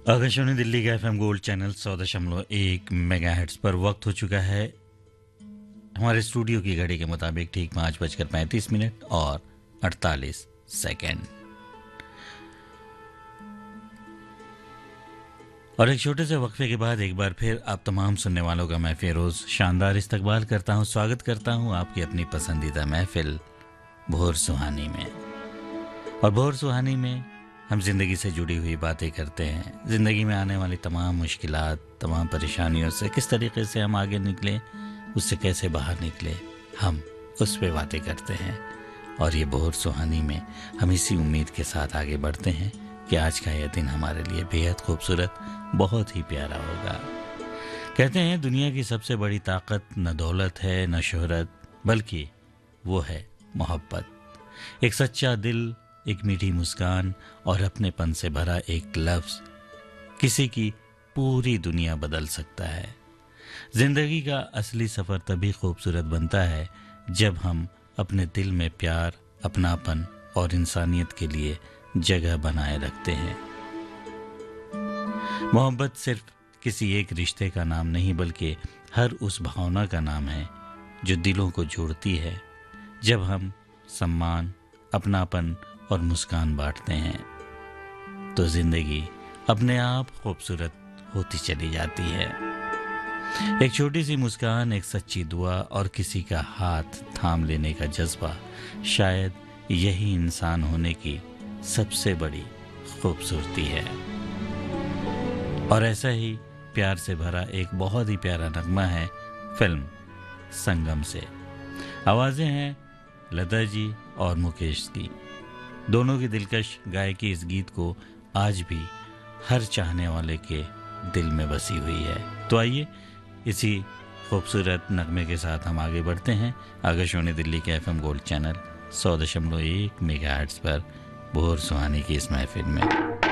आकाशवाणी दिल्ली का FM gold channel 100.1 megahertz पर वक्त हो चुका है हमारे स्टूडियो की घड़ी के मुताबिक ठीक 5:35 और 48 सेकेंड। और एक छोटे से वक्फे के बाद एक बार फिर आप तमाम सुनने वालों का मैं फिरोज शानदार इस्तकबाल करता हूं, स्वागत करता हूं आपकी अपनी पसंदीदा महफिल भोर सुहानी में। और भोर सुहानी में हम जिंदगी से जुड़ी हुई बातें करते हैं, जिंदगी में आने वाली तमाम मुश्किलात, तमाम परेशानियों से किस तरीके से हम आगे निकले, उससे कैसे बाहर निकले, हम उस पे बातें करते हैं। और ये भोर सुहानी में हम इसी उम्मीद के साथ आगे बढ़ते हैं कि आज का यह दिन हमारे लिए बेहद खूबसूरत, बहुत ही प्यारा होगा। कहते हैं दुनिया की सबसे बड़ी ताकत न दौलत है न शोहरत, बल्कि वो है मोहब्बत। एक सच्चा दिल, एक मीठी मुस्कान और अपनेपन से भरा एक लफ्ज किसी की पूरी दुनिया बदल सकता है। जिंदगी का असली सफर तभी खूबसूरत बनता है जब हम अपने दिल में प्यार, अपनापन और इंसानियत के लिए जगह बनाए रखते हैं। मोहब्बत सिर्फ किसी एक रिश्ते का नाम नहीं, बल्कि हर उस भावना का नाम है जो दिलों को जोड़ती है। जब हम सम्मान, अपनापन और मुस्कान बांटते हैं तो जिंदगी अपने आप खूबसूरत होती चली जाती है। एक छोटी सी मुस्कान, एक सच्ची दुआ और किसी का हाथ थाम लेने का जज्बा, शायद यही इंसान होने की सबसे बड़ी खूबसूरती है। और ऐसा ही प्यार से भरा एक बहुत ही प्यारा नगमा है फिल्म संगम से। आवाजें हैं लता जी और मुकेश की। दोनों की दिलकश गायकी इस गीत को आज भी हर चाहने वाले के दिल में बसी हुई है। तो आइए इसी खूबसूरत नगमे के साथ हम आगे बढ़ते हैं आकाशवाणी दिल्ली के एफएम गोल्ड चैनल 100.1 मेगाहर्ट्ज पर भोर सुहानी की इस महफिल में।